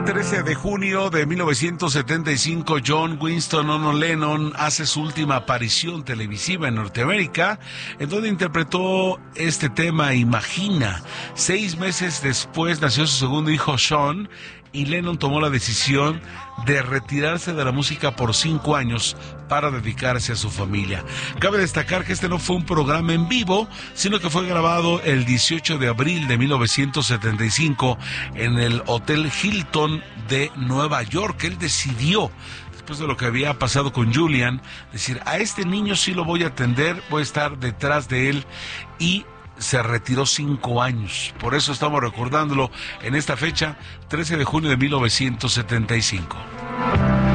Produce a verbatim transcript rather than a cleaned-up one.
El trece de junio de mil novecientos setenta y cinco, John Winston Ono Lennon hace su última aparición televisiva en Norteamérica, en donde interpretó este tema, Imagina. Seis meses después nació su segundo hijo, Sean, y Lennon tomó la decisión de retirarse de la música por cinco años para dedicarse a su familia. Cabe destacar que este no fue un programa en vivo, sino que fue grabado el dieciocho de abril de mil novecientos setenta y cinco en el Hotel Hilton de Nueva York. Él decidió, después de lo que había pasado con Julian, decir, a este niño sí lo voy a atender, voy a estar detrás de él, y se retiró cinco años. Por eso estamos recordándolo en esta fecha, trece de junio de mil novecientos setenta y cinco.